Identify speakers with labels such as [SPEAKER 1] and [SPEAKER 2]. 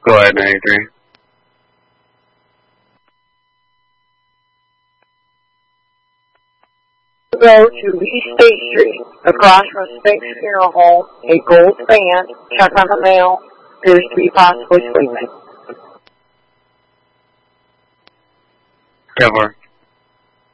[SPEAKER 1] Go ahead, 93.
[SPEAKER 2] Go to East State Street, across from Spinks Funeral Home, a gold band, check on the mail, appears to be possibly sleeping.
[SPEAKER 1] 10-4.